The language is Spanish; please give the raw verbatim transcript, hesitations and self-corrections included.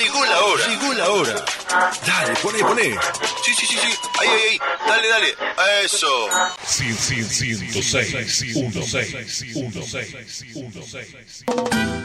Llegó la hora. Llegó la hora. Dale, poné, poné. Sí, sí, sí, sí. Ahí, ahí, ahí. Dale, dale. Eso. ciento seis, ciento seis, ciento seis, ciento seis, ciento seis.